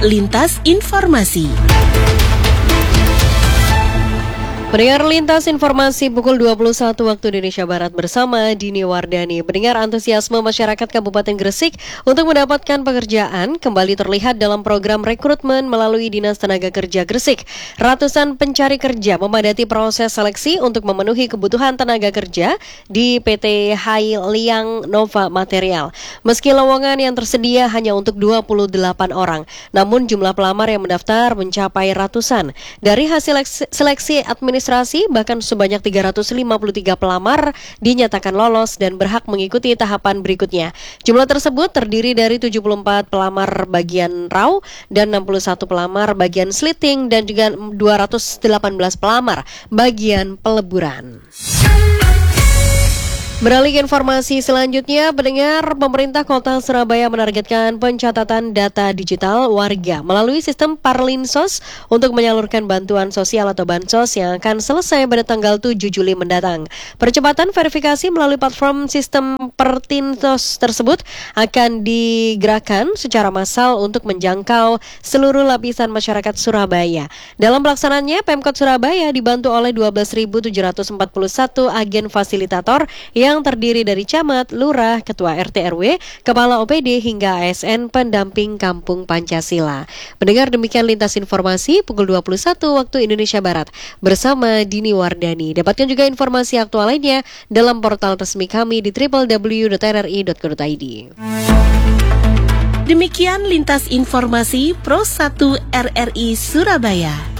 Lintas Informasi. Pendengar Lintas Informasi pukul 21 waktu Indonesia Barat bersama Dini Wardani. Pendengar, antusiasme masyarakat Kabupaten Gresik untuk mendapatkan pekerjaan kembali terlihat dalam program rekrutmen melalui Dinas Tenaga Kerja Gresik. Ratusan pencari kerja memadati proses seleksi untuk memenuhi kebutuhan tenaga kerja di PT Hai Liang Nova Material. Meski lowongan yang tersedia hanya untuk 28 orang, namun jumlah pelamar yang mendaftar mencapai ratusan. Dari hasil seleksi administrasi bahkan sebanyak 353 pelamar dinyatakan lolos dan berhak mengikuti tahapan berikutnya. Jumlah tersebut terdiri dari 74 pelamar bagian raw dan 61 pelamar bagian slitting dan juga 218 pelamar bagian peleburan. Beralih ke informasi selanjutnya, pendengar, pemerintah Kota Surabaya menargetkan pencatatan data digital warga melalui sistem Parlinsos untuk menyalurkan bantuan sosial atau bansos yang akan selesai pada tanggal 7 Juli mendatang. Percepatan verifikasi melalui platform sistem Parlinsos tersebut akan digerakkan secara massal untuk menjangkau seluruh lapisan masyarakat Surabaya. Dalam pelaksanaannya, Pemkot Surabaya dibantu oleh 12.741 agen fasilitator yang terdiri dari camat, lurah, ketua RT RW, kepala OPD hingga ASN pendamping Kampung Pancasila. Pendengar, demikian Lintas Informasi pukul 21 waktu Indonesia Barat bersama Dini Wardani. Dapatkan juga informasi aktual lainnya dalam portal resmi kami di www.rri.co.id. Demikian Lintas Informasi Pro 1 RRI Surabaya.